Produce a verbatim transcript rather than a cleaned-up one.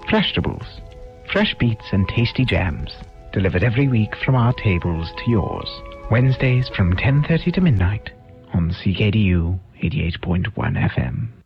Freshtables, fresh beets and tasty jams, delivered every week from our tables to yours. Wednesdays from ten thirty to midnight on C K D U eighty-eight point one F M.